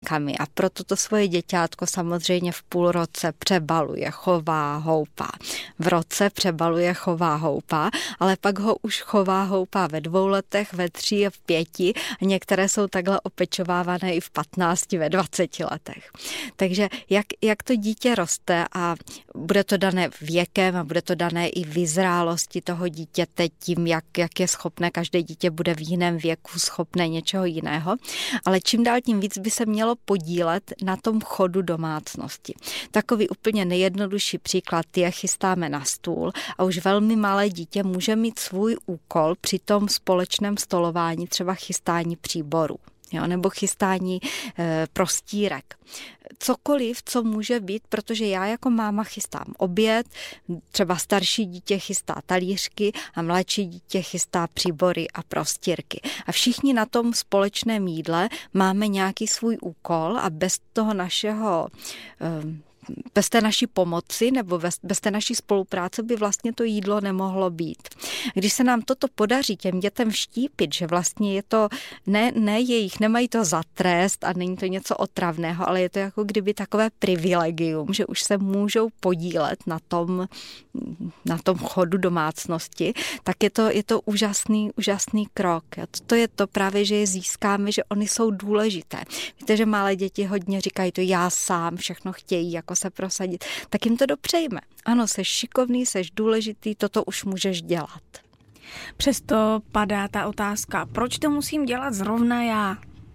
podmínkami a proto to svoje děťátko samozřejmě v půl roce přebaluje, chová, houpá. V roce přebaluje, chová, houpá, ale pak ho už chová, houpá ve 2 letech, ve 3 a v 5 a některé jsou takhle opečovávané i v 15, ve 20 letech. Takže jak to dítě roste a bude to dané věkem a bude to dané i vyzrálosti toho dítěte tím, jak je schopné, každé dítě bude v jiném věku schopné něčeho jiného, ale čím dál tím víc by se mělo podílet na tom chodu domácnosti. Takový úplně nejjednodušší příklad je, chystáme na stůl a už velmi malé dítě může mít svůj úkol při tom společném stolování, třeba chystání příborů. Jo, nebo chystání prostírek. Cokoliv, co může být, protože já jako máma chystám oběd, třeba starší dítě chystá talířky a mladší dítě chystá příbory a prostírky. A všichni na tom společném jídle máme nějaký svůj úkol a bez té naší pomoci nebo bez té naší spolupráce by vlastně to jídlo nemohlo být. Když se nám toto podaří těm dětem vštípit, že vlastně je to nemají to za trest a není to něco otravného, ale je to jako kdyby takové privilegium, že už se můžou podílet na tom chodu domácnosti, tak je to úžasný krok. To je to právě, že je získáme, že oni jsou důležité. Víte, že malé děti hodně říkají to já sám, všechno chtějí jako se prosadit, tak jim to dopřejme. Ano, seš šikovný, seš důležitý, toto už můžeš dělat. Přesto padá ta otázka, proč to musím dělat zrovna já?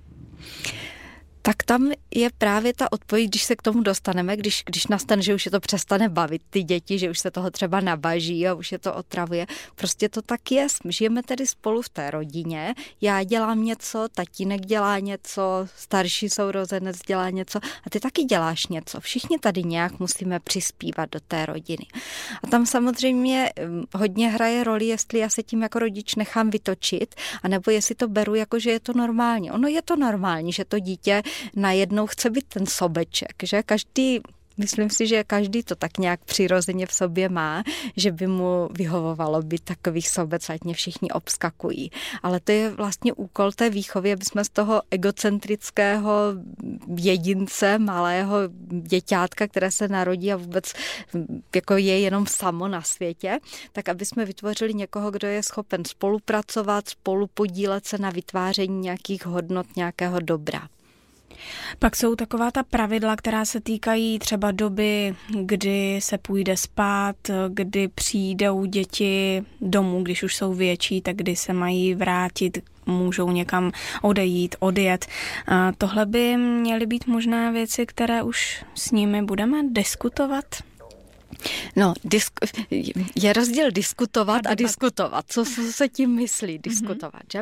Tak tam je právě ta odpověď, když se k tomu dostaneme, když nastane, že už je to přestane bavit ty děti, že už se toho třeba nabaží a už je to otravuje. Prostě to tak je. Žijeme tedy spolu v té rodině. Já dělám něco, tatínek dělá něco, starší sourozenec dělá něco a ty taky děláš něco. Všichni tady nějak musíme přispívat do té rodiny. A tam samozřejmě hodně hraje roli, jestli já se tím jako rodič nechám vytočit, anebo jestli to beru jako, že je to normální. Ono je to normální, že to dítě najednou chce být ten sobeček, že myslím si, že každý to tak nějak přirozeně v sobě má, že by mu vyhovovalo být takových sobec, ať mě všichni obskakují. Ale to je vlastně úkol té výchovy, aby jsme z toho egocentrického jedince, malého děťátka, které se narodí a vůbec jako je jenom samo na světě, tak aby jsme vytvořili někoho, kdo je schopen spolupracovat, spolupodílet se na vytváření nějakých hodnot, nějakého dobra. Pak jsou taková ta pravidla, která se týkají třeba doby, kdy se půjde spát, kdy přijdou děti domů, když už jsou větší, tak kdy se mají vrátit, můžou někam odjet. Tohle by měly být možná věci, které už s nimi budeme diskutovat? No, je rozdíl diskutovat a diskutovat. Co se tím myslí diskutovat, že?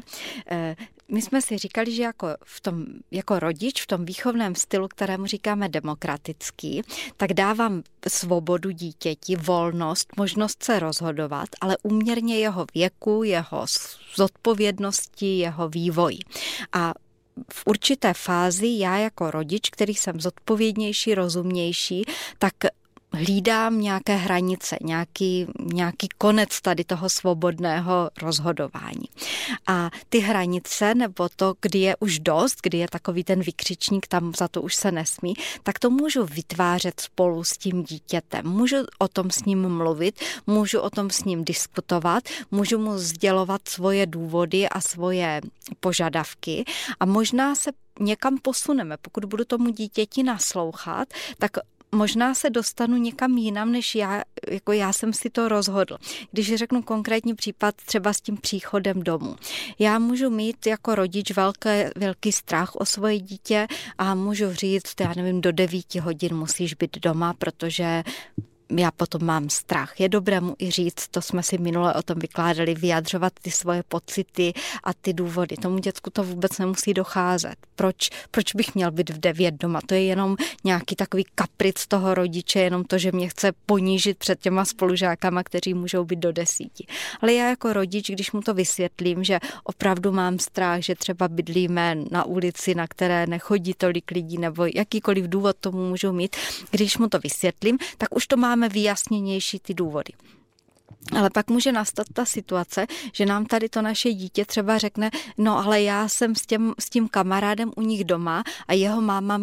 My jsme si říkali, že jako rodič v tom výchovném stylu, kterému říkáme demokratický, tak dávám svobodu dítěti, volnost, možnost se rozhodovat, ale úměrně jeho věku, jeho zodpovědnosti, jeho vývoji. A v určité fázi já jako rodič, který jsem zodpovědnější, rozumnější, tak hlídám nějaké hranice, nějaký konec tady toho svobodného rozhodování. A ty hranice, nebo to, kdy je už dost, kdy je takový ten vykřičník, tam za to už se nesmí, tak to můžu vytvářet spolu s tím dítětem. Můžu o tom s ním mluvit, můžu o tom s ním diskutovat, můžu mu sdělovat svoje důvody a svoje požadavky a možná se někam posuneme. Pokud budu tomu dítěti naslouchat, tak možná se dostanu někam jinam, než já jsem si to rozhodl. Když řeknu konkrétní případ třeba s tím příchodem domů. Já můžu mít jako rodič velký strach o svoje dítě a můžu říct, do 9 hodin musíš být doma, protože já potom mám strach. Je dobré mu i říct, to jsme si minule o tom vykládali, vyjadřovat ty svoje pocity a ty důvody. Tomu děcku to vůbec nemusí docházet. Proč bych měl být v 9 doma? To je jenom nějaký takový kapric toho rodiče, jenom to, že mě chce ponížit před těma spolužákama, kteří můžou být do 10. Ale já jako rodič, když mu to vysvětlím, že opravdu mám strach, že třeba bydlíme na ulici, na které nechodí tolik lidí, nebo jakýkoliv důvod tomu můžou mít, když mu to vysvětlím, tak už to máme vyjasněnější ty důvody. Ale pak může nastat ta situace, že nám tady to naše dítě třeba řekne, no ale já jsem s tím kamarádem u nich doma a jeho máma